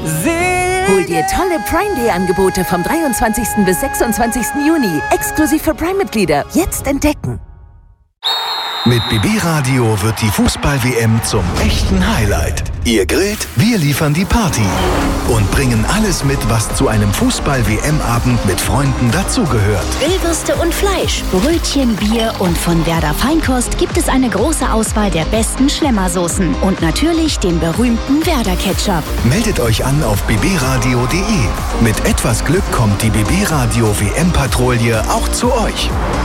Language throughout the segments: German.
Hol dir tolle Prime Day Angebote vom 23. bis 26. Juni. Exklusiv für Prime-Mitglieder. Jetzt entdecken. Mit BB Radio wird die Fußball-WM zum echten Highlight. Ihr grillt, wir liefern die Party und bringen alles mit, was zu einem Fußball-WM-Abend mit Freunden dazugehört. Grillwürste und Fleisch, Brötchen, Bier und von Werder Feinkost gibt es eine große Auswahl der besten Schlemmersoßen und natürlich den berühmten Werder Ketchup. Meldet euch an auf bbradio.de. Mit etwas Glück kommt die BB Radio WM-Patrouille auch zu euch.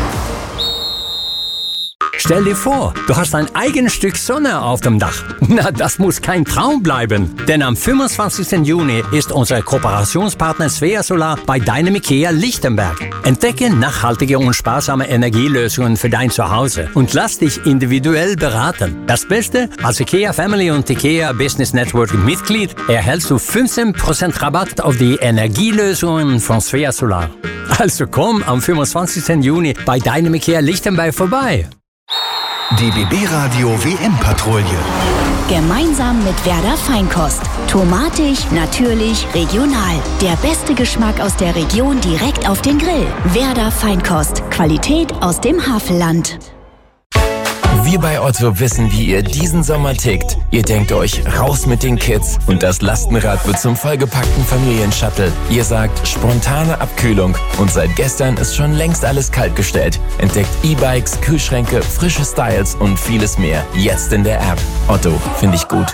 Stell dir vor, du hast ein eigenes Stück Sonne auf dem Dach. Na, das muss kein Traum bleiben. Denn am 25. Juni ist unser Kooperationspartner Svea Solar bei deinem IKEA Lichtenberg. Entdecke nachhaltige und sparsame Energielösungen für dein Zuhause und lass dich individuell beraten. Das Beste, als IKEA Family und IKEA Business Network Mitglied erhältst du 15% Rabatt auf die Energielösungen von Svea Solar. Also komm am 25. Juni bei deinem IKEA Lichtenberg vorbei. Die BB Radio WM-Patrouille. Gemeinsam mit Werder Feinkost. Tomatig, natürlich, regional. Der beste Geschmack aus der Region direkt auf den Grill. Werder Feinkost. Qualität aus dem Havelland. Wir bei Otto wissen, wie ihr diesen Sommer tickt. Ihr denkt euch, raus mit den Kids und das Lastenrad wird zum vollgepackten Familienshuttle. Ihr sagt, spontane Abkühlung und seit gestern ist schon längst alles kaltgestellt. Entdeckt E-Bikes, Kühlschränke, frische Styles und vieles mehr. Jetzt in der App. Otto, finde ich gut.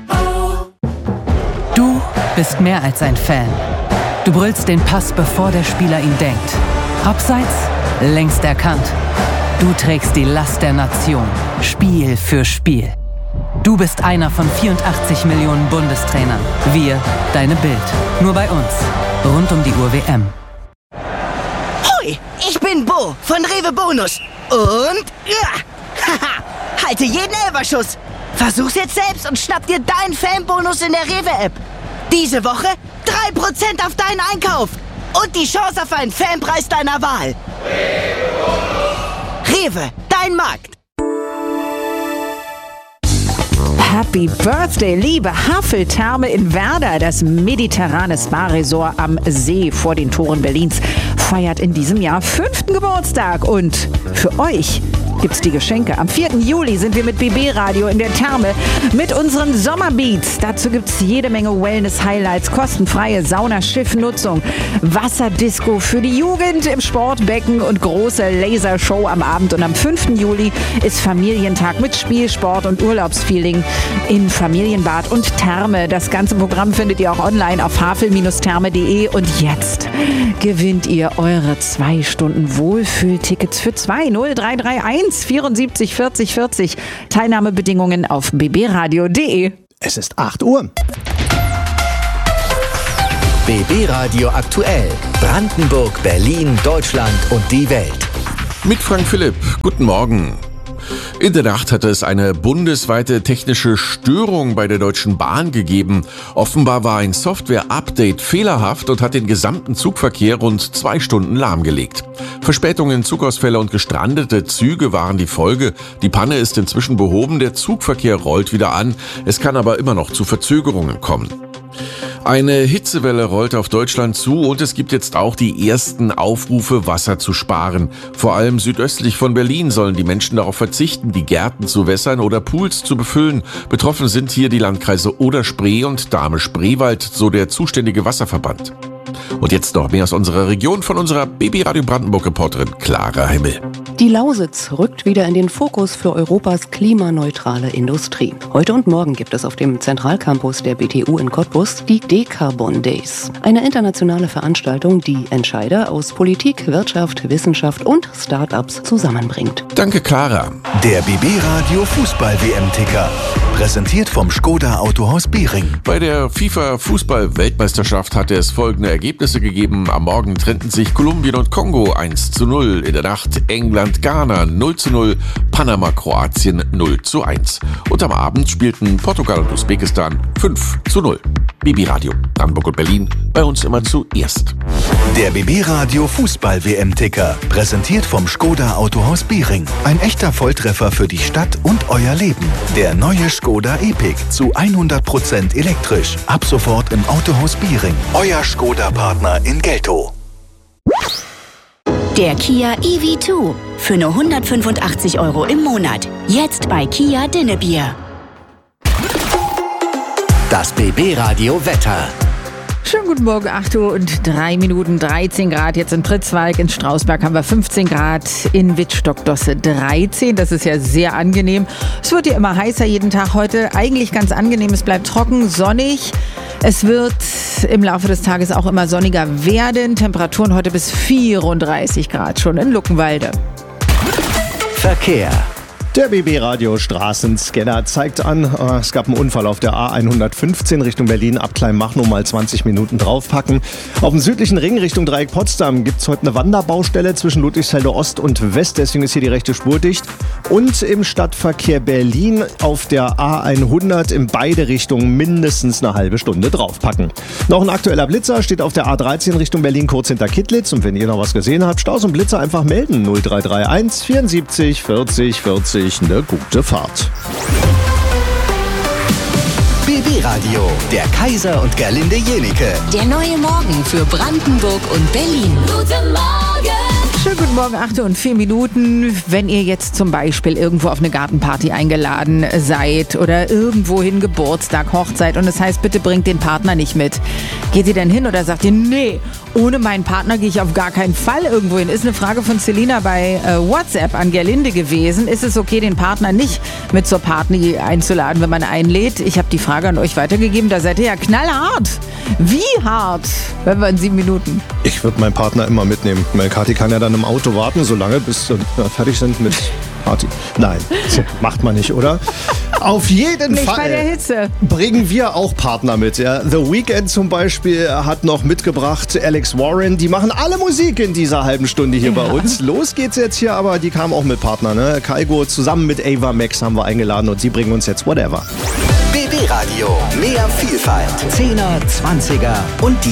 Du bist mehr als ein Fan. Du brüllst den Pass, bevor der Spieler ihn denkt. Abseits, längst erkannt. Du trägst die Last der Nation, Spiel für Spiel. Du bist einer von 84 Millionen Bundestrainern. Wir, deine Bild. Nur bei uns. Rund um die Uhr WM. Hoi, ich bin Bo von Rewe Bonus. Und haha, halte jeden Elferschuss. Versuch's jetzt selbst und schnapp dir deinen Fanbonus in der Rewe-App. Diese Woche 3% auf deinen Einkauf. Und die Chance auf einen Fanpreis deiner Wahl. Rewe, dein Markt. Happy Birthday, liebe Haveltherme in Werder. Das mediterrane Spa-Resort am See vor den Toren Berlins feiert in diesem Jahr 5. Geburtstag. Und für euch gibt's die Geschenke. Am 4. Juli sind wir mit BB Radio in der Therme mit unseren Sommerbeats. Dazu gibt's jede Menge Wellness-Highlights, kostenfreie Sauna-Schiffnutzung, Wasserdisco für die Jugend im Sportbecken und große Lasershow am Abend. Und am 5. Juli ist Familientag mit Spielsport und Urlaubsfeeling in Familienbad und Therme. Das ganze Programm findet ihr auch online auf havel-therme.de. Und jetzt gewinnt ihr eure 2 Stunden Wohlfühltickets für 2 0331 74 40 40. Teilnahmebedingungen auf bbradio.de. Es ist 8 Uhr. BB Radio aktuell. Brandenburg, Berlin, Deutschland und die Welt. Mit Frank Philipp. Guten Morgen. In der Nacht hatte es eine bundesweite technische Störung bei der Deutschen Bahn gegeben. Offenbar war ein Software-Update fehlerhaft und hat den gesamten Zugverkehr rund 2 Stunden lahmgelegt. Verspätungen, Zugausfälle und gestrandete Züge waren die Folge. Die Panne ist inzwischen behoben, der Zugverkehr rollt wieder an. Es kann aber immer noch zu Verzögerungen kommen. Eine Hitzewelle rollt auf Deutschland zu und es gibt jetzt auch die ersten Aufrufe, Wasser zu sparen. Vor allem südöstlich von Berlin sollen die Menschen darauf verzichten, die Gärten zu wässern oder Pools zu befüllen. Betroffen sind hier die Landkreise Oder-Spree und Dahme-Spreewald, so der zuständige Wasserverband. Und jetzt noch mehr aus unserer Region von unserer BB Radio Brandenburg-Reporterin Clara Himmel. Die Lausitz rückt wieder in den Fokus für Europas klimaneutrale Industrie. Heute und morgen gibt es auf dem Zentralcampus der BTU in Cottbus die Decarbon Days. Eine internationale Veranstaltung, die Entscheider aus Politik, Wirtschaft, Wissenschaft und Start-ups zusammenbringt. Danke, Clara. Der BB Radio Fußball-WM-Ticker. Präsentiert vom Škoda Autohaus Biering. Bei der FIFA-Fußball-Weltmeisterschaft hatte es folgende Ergebnisse gegeben. Am Morgen trennten sich Kolumbien und Kongo 1:0. In der Nacht England England, Ghana 0:0, Panama, Kroatien 0:1. Und am Abend spielten Portugal und Usbekistan 5:0. BB Radio, Brandenburg und Berlin, bei uns immer zuerst. Der BB Radio Fußball-WM-Ticker, präsentiert vom Skoda Autohaus Biering. Ein echter Volltreffer für die Stadt und euer Leben. Der neue Skoda Epic zu 100% elektrisch. Ab sofort im Autohaus Biering. Euer Skoda-Partner in Geltow. Der Kia EV2 für nur 185 € im Monat. Jetzt bei Kia Dinnebier. Das BB Radio Wetter. Schönen guten Morgen, 8:03, 13 Grad jetzt in Pritzwalk, in Strausberg haben wir 15 Grad, in Wittstock-Dosse 13, das ist ja sehr angenehm. Es wird ja immer heißer jeden Tag heute, eigentlich ganz angenehm, es bleibt trocken, sonnig. Es wird im Laufe des Tages auch immer sonniger werden, Temperaturen heute bis 34 Grad schon in Luckenwalde. Verkehr. Der BB-Radio Straßenscanner zeigt an, es gab einen Unfall auf der A115 Richtung Berlin, ab Kleinmachnow mal 20 Minuten draufpacken. Auf dem südlichen Ring Richtung Dreieck Potsdam gibt es heute eine Wanderbaustelle zwischen Ludwigsfelde Ost und West, deswegen ist hier die rechte Spur dicht. Und im Stadtverkehr Berlin auf der A100 in beide Richtungen mindestens eine halbe Stunde draufpacken. Noch ein aktueller Blitzer steht auf der A13 Richtung Berlin kurz hinter Kittlitz. Und wenn ihr noch was gesehen habt, Staus und Blitzer einfach melden. 0331 74 40 40. Eine gute Fahrt. BB Radio, der Kaiser und Gerlinde Jenike. Der neue Morgen für Brandenburg und Berlin. Guten Morgen! Schönen guten Morgen, 8:04. Wenn ihr jetzt zum Beispiel irgendwo auf eine Gartenparty eingeladen seid oder irgendwohin Geburtstag, Hochzeit und das heißt, bitte bringt den Partner nicht mit. Geht ihr denn hin oder sagt ihr, nee, ohne meinen Partner gehe ich auf gar keinen Fall irgendwo hin? Ist eine Frage von Selina bei WhatsApp an Gerlinde gewesen. Ist es okay, den Partner nicht mit zur Party einzuladen, wenn man einlädt? Ich habe die Frage an euch weitergegeben, da seid ihr ja knallhart. Wie hart? Wenn wir in 7 Minuten. Ich würde meinen Partner immer mitnehmen. Meine Kathi kann ja dann im Auto warten, solange bis wir fertig sind mit Party. Nein, macht man nicht, oder? Auf jeden nicht Fall bei der Hitze. Bringen wir auch Partner mit. Ja. The Weeknd zum Beispiel hat noch mitgebracht, Alex Warren. Die machen alle Musik in dieser halben Stunde hier bei uns. Los geht's jetzt hier, aber die kamen auch mit Partner. Ne? Kaigo zusammen mit Ava Max haben wir eingeladen und sie bringen uns jetzt Whatever. BB Radio, mehr Vielfalt. 10er, 20er und die